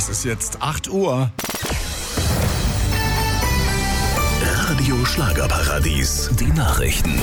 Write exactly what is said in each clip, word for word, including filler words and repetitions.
Es ist jetzt acht Uhr. Radio Schlagerparadies, die Nachrichten.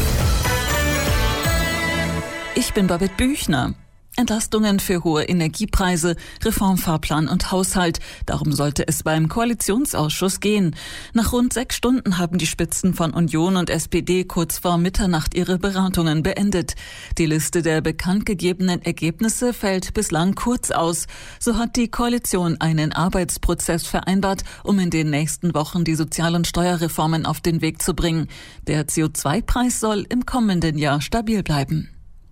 Ich bin Babette Büchner. Entlastungen für hohe Energiepreise, Reformfahrplan und Haushalt. Darum sollte es beim Koalitionsausschuss gehen. Nach rund sechs Stunden haben die Spitzen von Union und S P D kurz vor Mitternacht ihre Beratungen beendet. Die Liste der bekannt gegebenen Ergebnisse fällt bislang kurz aus. So hat die Koalition einen Arbeitsprozess vereinbart, um in den nächsten Wochen die Sozial- und Steuerreformen auf den Weg zu bringen. Der C O zwei Preis soll im kommenden Jahr stabil bleiben.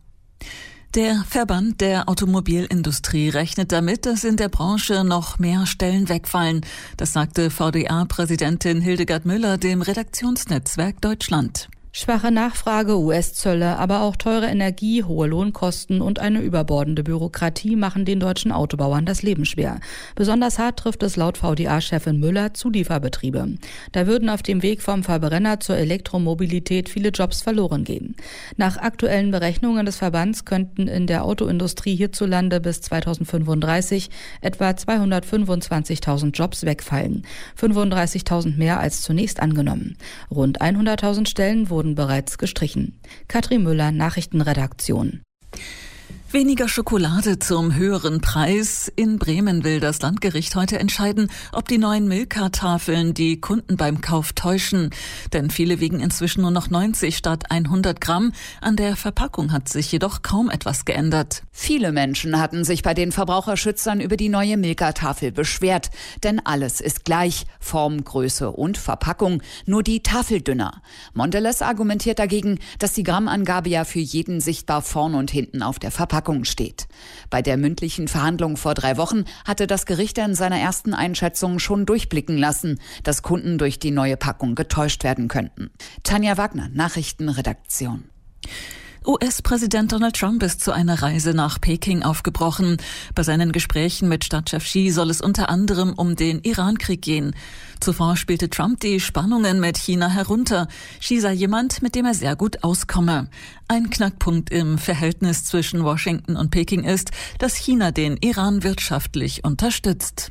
Der Verband der Automobilindustrie rechnet damit, dass in der Branche noch mehr Stellen wegfallen. Das sagte V D A-Präsidentin Hildegard Müller dem Redaktionsnetzwerk Deutschland. Schwache Nachfrage, U S-Zölle, aber auch teure Energie, hohe Lohnkosten und eine überbordende Bürokratie machen den deutschen Autobauern das Leben schwer. Besonders hart trifft es laut V D A-Chefin Müller Zulieferbetriebe. Da würden auf dem Weg vom Verbrenner zur Elektromobilität viele Jobs verloren gehen. Nach aktuellen Berechnungen des Verbands könnten in der Autoindustrie hierzulande bis zweitausendfünfunddreißig etwa zweihundertfünfundzwanzigtausend Jobs wegfallen. fünfunddreißigtausend mehr als zunächst angenommen. Rund hunderttausend Stellen wurden bereits gestrichen. Katrin Müller, Nachrichtenredaktion. Weniger Schokolade zum höheren Preis. In Bremen will das Landgericht heute entscheiden, ob die neuen Milka-Tafeln die Kunden beim Kauf täuschen. Denn viele wiegen inzwischen nur noch neunzig statt hundert Gramm. An der Verpackung hat sich jedoch kaum etwas geändert. Viele Menschen hatten sich bei den Verbraucherschützern über die neue Milka-Tafel beschwert. Denn alles ist gleich. Form, Größe und Verpackung. Nur die Tafel dünner. Mondelez argumentiert dagegen, dass die Grammangabe ja für jeden sichtbar vorn und hinten auf der Verpackung steht. Bei der mündlichen Verhandlung vor drei Wochen hatte das Gericht in seiner ersten Einschätzung schon durchblicken lassen, dass Kunden durch die neue Packung getäuscht werden könnten. Tanja Wagner, Nachrichtenredaktion. U S-Präsident Donald Trump ist zu einer Reise nach Peking aufgebrochen. Bei seinen Gesprächen mit Stadtchef Xi soll es unter anderem um den Iran-Krieg gehen. Zuvor spielte Trump die Spannungen mit China herunter. Xi sei jemand, mit dem er sehr gut auskomme. Ein Knackpunkt im Verhältnis zwischen Washington und Peking ist, dass China den Iran wirtschaftlich unterstützt.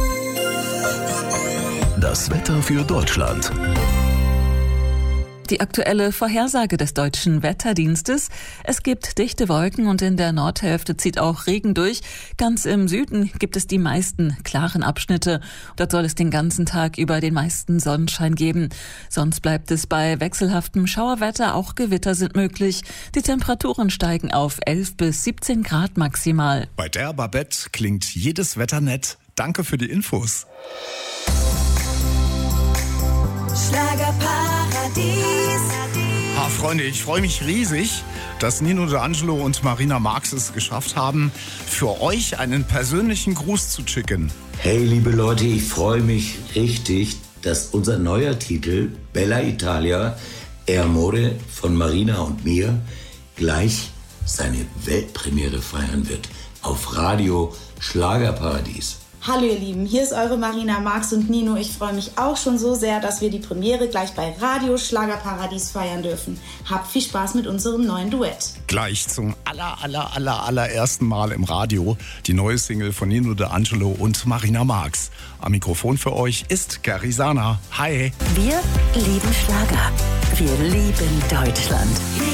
Das Wetter für Deutschland. Die aktuelle Vorhersage des Deutschen Wetterdienstes. Es gibt dichte Wolken und in der Nordhälfte zieht auch Regen durch. Ganz im Süden gibt es die meisten klaren Abschnitte. Dort soll es den ganzen Tag über den meisten Sonnenschein geben. Sonst bleibt es bei wechselhaftem Schauerwetter. Auch Gewitter sind möglich. Die Temperaturen steigen auf elf bis siebzeen Grad maximal. Bei der Babette klingt jedes Wetter nett. Danke für die Infos. Schlagerparadies. Ha, Freunde, ich freue mich riesig, dass Nino D'Angelo und Marina Marx es geschafft haben, für euch einen persönlichen Gruß zu schicken. Hey, liebe Leute, ich freue mich richtig, dass unser neuer Titel Bella Italia, E Amore von Marina und mir gleich seine Weltpremiere feiern wird auf Radio Schlagerparadies. Hallo ihr Lieben, hier ist eure Marina Marx und Nino. Ich freue mich auch schon so sehr, dass wir die Premiere gleich bei Radio Schlagerparadies feiern dürfen. Habt viel Spaß mit unserem neuen Duett. Gleich zum aller, aller, aller, allerersten Mal im Radio die neue Single von Nino D'Angelo und Marina Marx. Am Mikrofon für euch ist Garisana. Hi! Wir lieben Schlager. Wir lieben Deutschland.